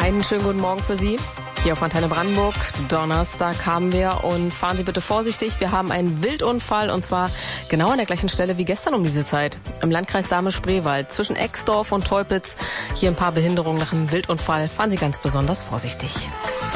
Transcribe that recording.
Einen schönen guten Morgen für Sie. Hier auf Antenne Brandenburg. Donnerstag haben wir und fahren Sie bitte vorsichtig. Wir haben einen Wildunfall und zwar genau an der gleichen Stelle wie gestern um diese Zeit. Im Landkreis Dahme-Spreewald zwischen Exdorf und Teupitz. Hier ein paar Behinderungen nach einem Wildunfall. Fahren Sie ganz besonders vorsichtig.